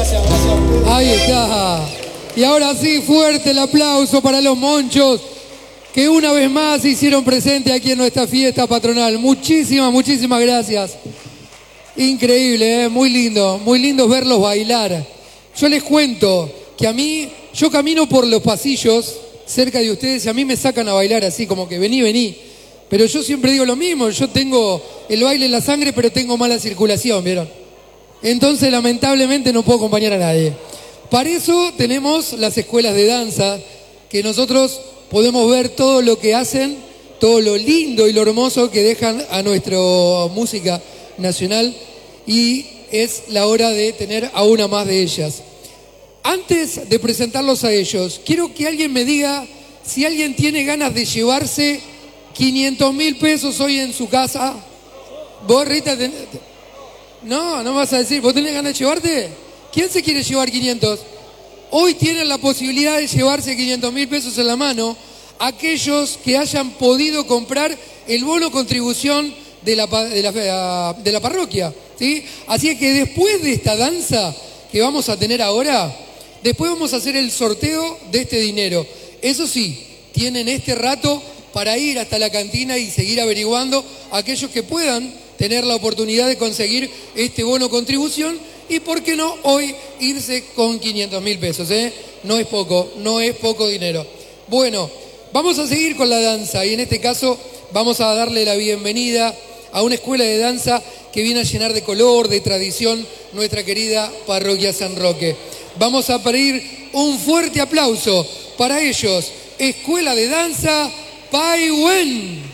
Ahí está. Y ahora sí, fuerte el aplauso para los monchos que una vez más se hicieron presente aquí en nuestra fiesta patronal. Muchísimas gracias. Increíble, muy lindo verlos bailar. Yo les cuento que yo camino por los pasillos cerca de ustedes y a mí me sacan a bailar así, como que vení. Pero yo siempre digo lo mismo, yo tengo el baile en la sangre, pero tengo mala circulación, ¿vieron? Entonces, lamentablemente, no puedo acompañar a nadie. Para eso tenemos las escuelas de danza, que nosotros podemos ver todo lo que hacen, todo lo lindo y lo hermoso que dejan a nuestra música nacional, y es la hora de tener a una más de ellas. Antes de presentarlos a ellos, quiero que alguien me diga si alguien tiene ganas de llevarse 500.000 pesos hoy en su casa. ¿Vos, Rita? No me vas a decir. ¿Vos tenés ganas de llevarte? ¿Quién se quiere llevar 500? Hoy tienen la posibilidad de llevarse 500.000 pesos en la mano aquellos que hayan podido comprar el bono contribución de la parroquia, ¿sí? Así es que después de esta danza que vamos a tener ahora, después vamos a hacer el sorteo de este dinero. Eso sí, tienen este rato para ir hasta la cantina y seguir averiguando aquellos que puedan tener la oportunidad de conseguir este bono contribución y, ¿por qué no, hoy irse con 500.000 pesos? No es poco dinero. Bueno, vamos a seguir con la danza y en este caso vamos a darle la bienvenida a una escuela de danza que viene a llenar de color, de tradición, nuestra querida Parroquia San Roque. Vamos a pedir un fuerte aplauso para ellos. Escuela de Danza Paiwen.